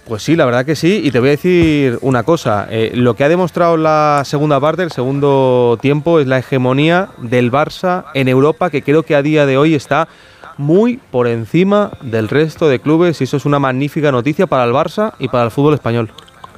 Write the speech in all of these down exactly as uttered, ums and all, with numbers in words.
Pues sí, la verdad que sí, y te voy a decir una cosa, eh, lo que ha demostrado la segunda parte, el segundo tiempo, es la hegemonía del Barça en Europa, que creo que a día de hoy está muy por encima del resto de clubes, y eso es una magnífica noticia para el Barça y para el fútbol español.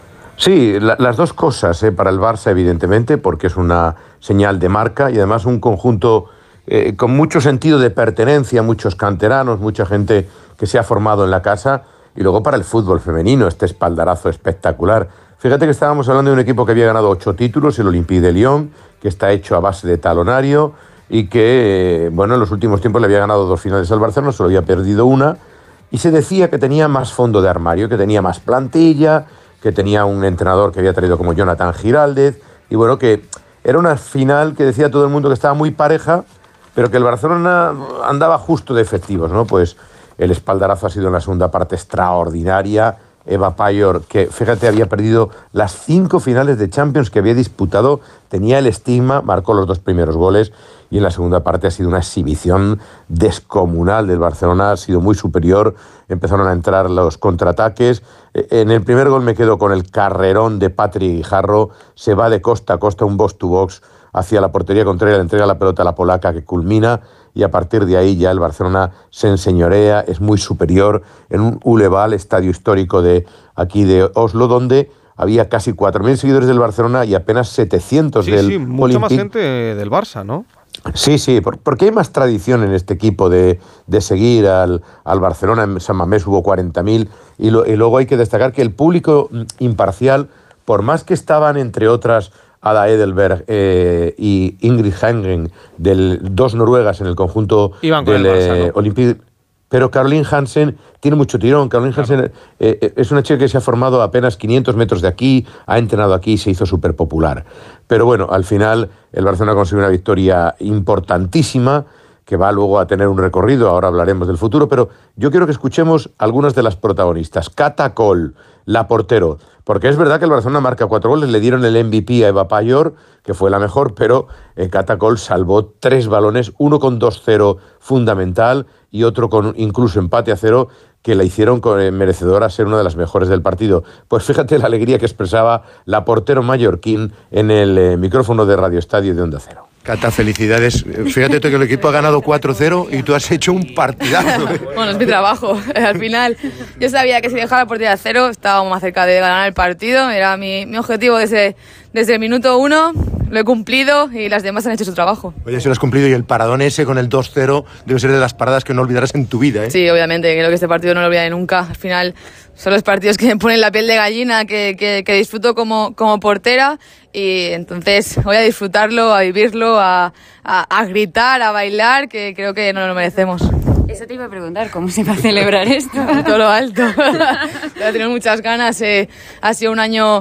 Sí, la, las dos cosas, eh, para el Barça evidentemente, porque es una señal de marca y además un conjunto eh, con mucho sentido de pertenencia, muchos canteranos, mucha gente que se ha formado en la casa. Y luego para el fútbol femenino, este espaldarazo espectacular. Fíjate que estábamos hablando de un equipo que había ganado ocho títulos, el Olympique de Lyon, que está hecho a base de talonario y que, bueno, en los últimos tiempos le había ganado dos finales al Barcelona, solo había perdido una. Y se decía que tenía más fondo de armario, que tenía más plantilla, que tenía un entrenador que había traído como Jonathan Giraldez. Y bueno, que era una final que decía todo el mundo que estaba muy pareja, pero que el Barcelona andaba justo de efectivos, ¿no? Pues el espaldarazo ha sido en la segunda parte extraordinaria. Eva Payor, que fíjate, había perdido las cinco finales de Champions que había disputado, tenía el estigma, marcó los dos primeros goles y en la segunda parte ha sido una exhibición descomunal del Barcelona, ha sido muy superior, empezaron a entrar los contraataques. En el primer gol me quedo con el carrerón de Patrick Guijarro, se va de costa a costa un box to box hacia la portería contraria, le entrega la pelota a la polaca que culmina, y a partir de ahí ya el Barcelona se enseñorea, es muy superior en un Uleval, estadio histórico de aquí de Oslo, donde había casi cuatro mil seguidores del Barcelona y apenas setecientos sí, del Sí, mucha Olympique. más gente del Barça, ¿no? Sí, sí, porque hay más tradición en este equipo de, de seguir al, al Barcelona. En San Mamés hubo cuarenta mil y, lo, y luego hay que destacar que el público imparcial, por más que estaban, entre otras, Ada Edelberg eh, y Ingrid Hangen, del, dos noruegas en el conjunto Iban con del el Barça, ¿no? eh, Olympique. Pero Caroline Hansen tiene mucho tirón. Caroline claro. Hansen eh, es una chica que se ha formado a apenas quinientos metros de aquí, ha entrenado aquí y se hizo súper popular. Pero bueno, al final el Barcelona consiguió una victoria importantísima que va luego a tener un recorrido, ahora hablaremos del futuro, pero yo quiero que escuchemos algunas de las protagonistas. Cata Coll, la portero, porque es verdad que el Barcelona marca cuatro goles, le dieron el M V P a Eva Payor, que fue la mejor, pero eh, Cata Coll salvó tres balones, uno con dos cero fundamental y otro con incluso empate a cero, que la hicieron con, eh, merecedora a ser una de las mejores del partido. Pues fíjate la alegría que expresaba la portero mallorquín en el eh, micrófono de Radio Estadio de Onda Cero. Cata, felicidades. Fíjate tú que el equipo ha ganado cuatro cero y tú has hecho un partidazo. Bueno, es mi trabajo. Al final, yo sabía que si dejaba la portería a cero, estábamos más cerca de ganar el partido. Era mi, mi objetivo desde, desde el minuto uno. Lo he cumplido y las demás han hecho su trabajo. Oye, si lo has cumplido, y el paradón ese con el dos cero debe ser de las paradas que no olvidarás en tu vida, ¿eh? Sí, obviamente, creo que este partido no lo olvidaré nunca. Al final son los partidos que me ponen la piel de gallina, que, que, que disfruto como, como portera, y entonces voy a disfrutarlo, a vivirlo, a, a, a gritar, a bailar, que creo que no lo merecemos. Eso te iba a preguntar, ¿cómo se va a celebrar esto? De todo lo alto. Voy a tener muchas ganas. Eh, ha sido un año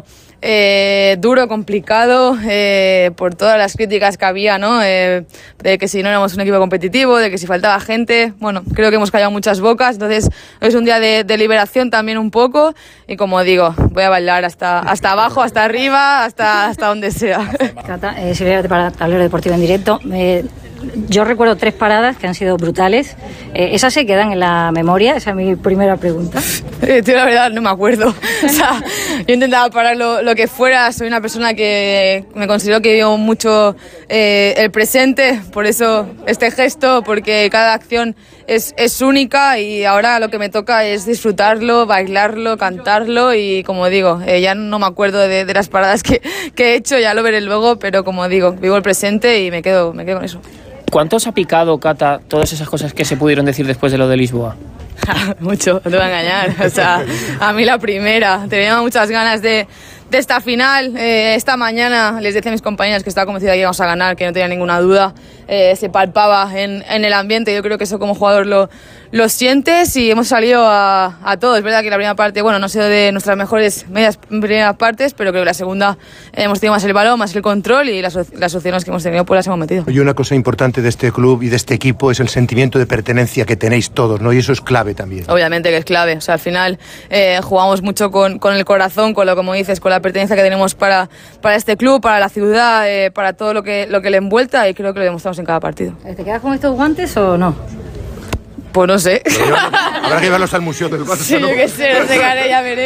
eh, duro, complicado, eh, por todas las críticas que había, ¿no? Eh, de que si no éramos un equipo competitivo, de que si faltaba gente. Bueno, creo que hemos callado muchas bocas, entonces es un día de, de liberación también un poco, y como digo, voy a bailar hasta, hasta abajo, hasta arriba, hasta, hasta donde sea. Cata, eh, Silvia para Tablero Deportivo en Directo. Eh, Yo recuerdo tres paradas que han sido brutales. Eh, ¿Esas se quedan en la memoria? Esa es mi primera pregunta. Eh, tío, la verdad, no me acuerdo. O sea, yo intentaba parar lo, lo que fuera. Soy una persona que me considero que vivo mucho eh, el presente. Por eso este gesto, porque cada acción es, es única, y ahora lo que me toca es disfrutarlo, bailarlo, cantarlo, y como digo, eh, ya no me acuerdo de, de las paradas que, que he hecho, ya lo veré luego, pero como digo, vivo el presente y me quedo, me quedo con eso. ¿Cuánto os ha picado, Cata, todas esas cosas que se pudieron decir después de lo de Lisboa? Mucho, no te voy a engañar. O sea, a mí la primera. Tenía muchas ganas de, de esta final. Eh, esta mañana les decía a mis compañeras que estaba convencida de que íbamos a ganar, que no tenía ninguna duda. Eh, se palpaba en, en el ambiente. Yo creo que eso como jugador lo, lo sientes, y hemos salido a, a todo. Es verdad que la primera parte, bueno, no ha sido de nuestras mejores medias primeras partes, pero creo que la segunda eh, hemos tenido más el balón, más el control, y las, las opciones que hemos tenido pues las hemos metido. Y una cosa importante de este club y de este equipo es el sentimiento de pertenencia que tenéis todos, ¿no? Y eso es clave también. Obviamente que es clave. O sea, al final eh, jugamos mucho con, con el corazón, con lo, como dices, con la pertenencia que tenemos para, para este club, para la ciudad, eh, para todo lo que, lo que le envuelta, y creo que lo demostramos en cada partido. ¿Te quedas con estos guantes o no? Pues no sé. Habrá que llevarlos al museo del Barça, Sí, ¿no? yo qué sé, no sé, ya veré.